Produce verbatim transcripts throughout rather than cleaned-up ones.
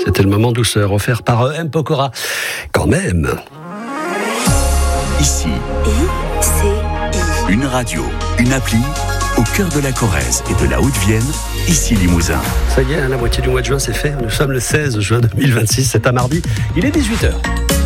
C'était le moment douceur offert par M. Pokora. Quand même. Ici, I C I. Une radio, une appli, au cœur de la Corrèze et de la Haute-Vienne, ici Limousin. Ça y est, la moitié du mois de juin, c'est fait. Nous sommes le seize juin deux mille vingt-six, c'est un mardi. Il est dix-huit heures.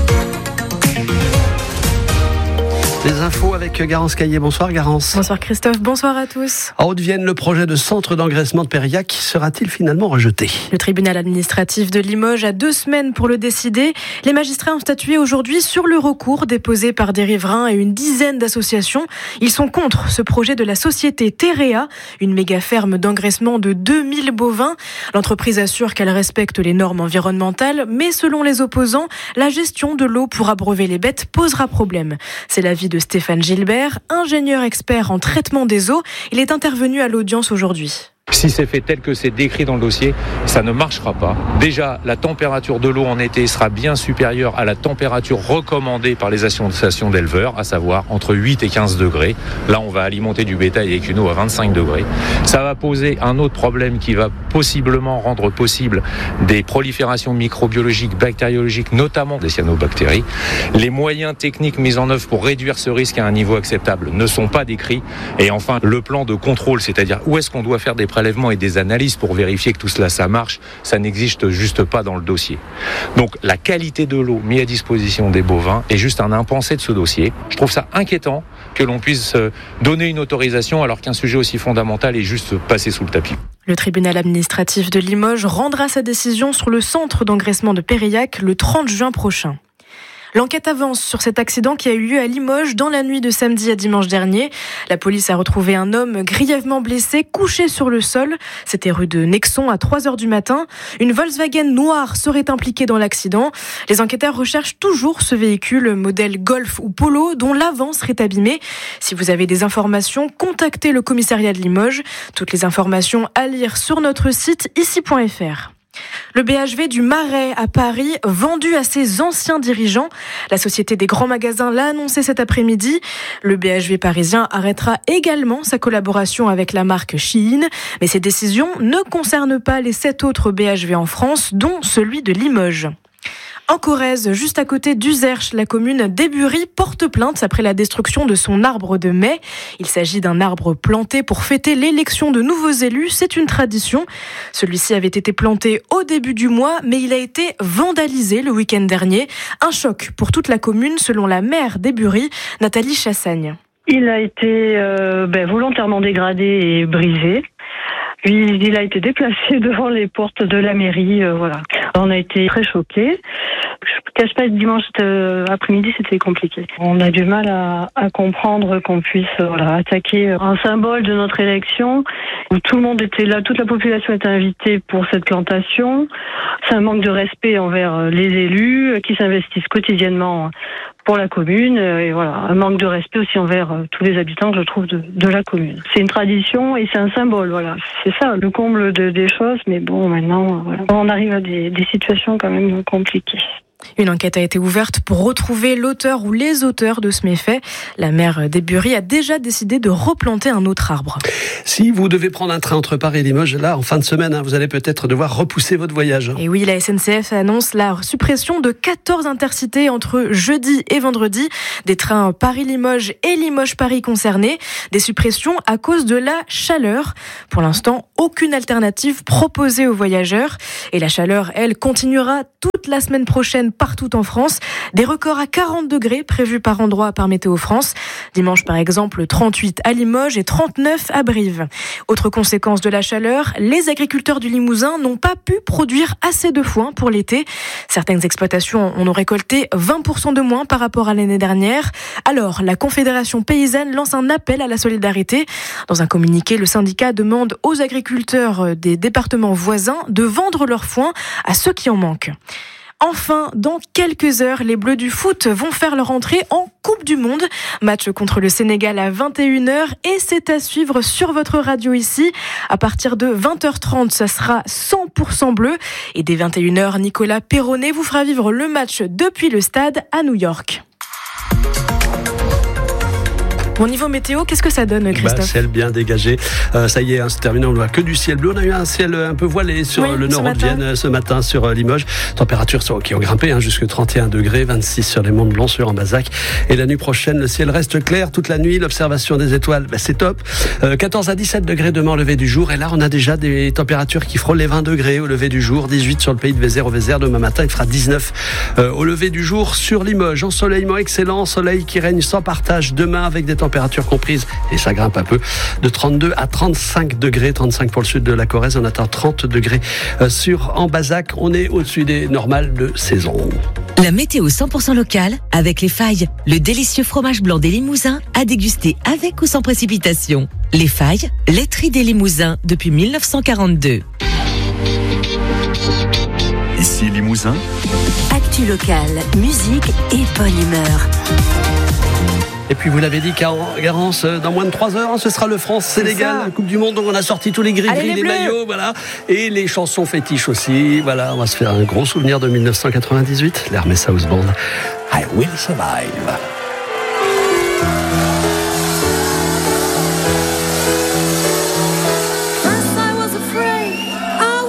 Les infos avec Garance Caillé. Bonsoir Garance. Bonsoir Christophe, bonsoir à tous. En Haute-Vienne, le projet de centre d'engraissement de Périac sera-t-il finalement rejeté ? Le tribunal administratif de Limoges a deux semaines pour le décider. Les magistrats ont statué aujourd'hui sur le recours déposé par des riverains et une dizaine d'associations. Ils sont contre ce projet de la société Terea, une méga ferme d'engraissement de deux mille bovins. L'entreprise assure qu'elle respecte les normes environnementales, mais selon les opposants, la gestion de l'eau pour abreuver les bêtes posera problème. C'est l'avis de Stéphane Gilbert, ingénieur expert en traitement des eaux. Il est intervenu à l'audience aujourd'hui. Si c'est fait tel que c'est décrit dans le dossier, ça ne marchera pas. Déjà, la température de l'eau en été sera bien supérieure à la température recommandée par les associations d'éleveurs, à savoir entre huit et quinze degrés. Là, on va alimenter du bétail avec une eau à vingt-cinq degrés. Ça va poser un autre problème qui va possiblement rendre possible des proliférations microbiologiques, bactériologiques, notamment des cyanobactéries. Les moyens techniques mis en œuvre pour réduire ce risque à un niveau acceptable ne sont pas décrits. Et enfin, le plan de contrôle, c'est-à-dire où est-ce qu'on doit faire des prélèvements et des analyses pour vérifier que tout cela ça marche, ça n'existe juste pas dans le dossier. Donc la qualité de l'eau mise à disposition des bovins est juste un impensé de ce dossier. Je trouve ça inquiétant que l'on puisse donner une autorisation alors qu'un sujet aussi fondamental est juste passé sous le tapis. Le tribunal administratif de Limoges rendra sa décision sur le centre d'engraissement de Périac le trente juin prochain. L'enquête avance sur cet accident qui a eu lieu à Limoges dans la nuit de samedi à dimanche dernier. La police a retrouvé un homme grièvement blessé, couché sur le sol. C'était rue de Nexon à trois heures du matin. Une Volkswagen noire serait impliquée dans l'accident. Les enquêteurs recherchent toujours ce véhicule modèle Golf ou Polo dont l'avant serait abîmé. Si vous avez des informations, contactez le commissariat de Limoges. Toutes les informations à lire sur notre site ici point f r. Le B H V du Marais à Paris, vendu à ses anciens dirigeants. La Société des grands magasins l'a annoncé cet après-midi. Le B H V parisien arrêtera également sa collaboration avec la marque Shein. Mais ces décisions ne concernent pas les sept autres B H V en France, dont celui de Limoges. En Corrèze, juste à côté d'Uzerche, la commune d'Ébury porte plainte après la destruction de son arbre de mai. Il s'agit d'un arbre planté pour fêter l'élection de nouveaux élus. C'est une tradition. Celui-ci avait été planté au début du mois, mais il a été vandalisé le week-end dernier. Un choc pour toute la commune, selon la maire d'Ébury, Nathalie Chassagne. Il a été euh, ben, volontairement dégradé et brisé. Puis il a été déplacé devant les portes de la mairie. Euh, voilà. On a été très choqués. Je ne cache pas, dimanche euh, après-midi, c'était compliqué. On a du mal à, à comprendre qu'on puisse euh, voilà, attaquer un symbole de notre élection où tout le monde était là, toute la population était invitée pour cette plantation. C'est un manque de respect envers les élus qui s'investissent quotidiennement pour la commune, et voilà, un manque de respect aussi envers euh, tous les habitants, je trouve, de, de la commune. C'est une tradition et c'est un symbole, voilà. C'est ça, le comble de, des choses, mais bon, maintenant, voilà. On arrive à des, des situations quand même compliquées. Une enquête a été ouverte pour retrouver l'auteur ou les auteurs de ce méfait. La maire d'Ébury a déjà décidé de replanter un autre arbre. Si vous devez prendre un train entre Paris et Limoges, là, en fin de semaine, hein, vous allez peut-être devoir repousser votre voyage. Et oui, la S N C F annonce la suppression de quatorze intercités entre jeudi et vendredi. Des trains Paris-Limoges et Limoges-Paris concernés. Des suppressions à cause de la chaleur. Pour l'instant, aucune alternative proposée aux voyageurs. Et la chaleur, elle, continuera toute la semaine prochaine partout en France. Des records à quarante degrés prévus par endroit par Météo France. Dimanche, par exemple, trente-huit à Limoges et trente-neuf à Brive. Autre conséquence de la chaleur, les agriculteurs du Limousin n'ont pas pu produire assez de foin pour l'été. Certaines exploitations en ont récolté vingt pour cent de moins par rapport à l'année dernière. Alors, la Confédération paysanne lance un appel à la solidarité. Dans un communiqué, le syndicat demande aux agriculteurs des départements voisins de vendre leur foin à ceux qui en manquent. Enfin, dans quelques heures, les Bleus du foot vont faire leur entrée en Coupe du Monde. Match contre le Sénégal à vingt et une heures et c'est à suivre sur votre radio ici. À partir de vingt heures trente, ça sera cent pour cent bleu. Et dès vingt et une heures, Nicolas Perronnet vous fera vivre le match depuis le stade à New York. Bon, niveau météo, qu'est-ce que ça donne, Christophe? Bah, ciel bien dégagé. Euh, ça y est, hein, c'est terminé. On ne voit que du ciel bleu. On a eu un ciel un peu voilé sur oui, le nord de Vienne ce matin sur euh, Limoges. Températures sont, qui ont grimpé hein, jusqu'à trente et un degrés, vingt-six sur les monts de Blanc, sur en Bazac. Et la nuit prochaine, le ciel reste clair toute la nuit. L'observation des étoiles, bah, c'est top. Euh, quatorze à dix-sept degrés demain au lever du jour. Et là, on a déjà des températures qui frôlent les vingt degrés au lever du jour. dix-huit sur le pays de Vézère au Vézère. Demain matin, il fera dix-neuf euh, au lever du jour sur Limoges. Ensoleillement excellent. Soleil qui règne sans partage demain avec des températures comprises, et ça grimpe un peu, de trente-deux à trente-cinq degrés. trente-cinq pour le sud de la Corrèze. On atteint trente degrés euh, sur en Bazac. On est au-dessus des normales de saison. La météo cent pour cent locale avec Les Failles, le délicieux fromage blanc des Limousins à déguster avec ou sans précipitation. Les Failles, laiterie des Limousins depuis mille neuf cent quarante-deux. Ici Limousin. Actu locale, musique et bonne humeur. Et puis vous l'avez dit, Garance, dans moins de trois heures, ce sera le France-Sénégal, la Coupe du Monde. Donc on a sorti tous les gris-gris, les, les maillots, voilà, et les chansons fétiches aussi. Voilà, on va se faire un gros souvenir de mille neuf cent quatre-vingt-dix-huit, l'Hermès House Band. I Will Survive.